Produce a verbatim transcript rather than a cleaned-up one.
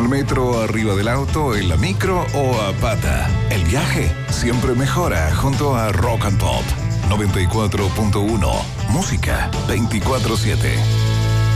el metro, arriba del auto, en la micro o a pata. El viaje siempre mejora junto a Rock and Pop. noventa y cuatro punto uno. Música veinticuatro siete.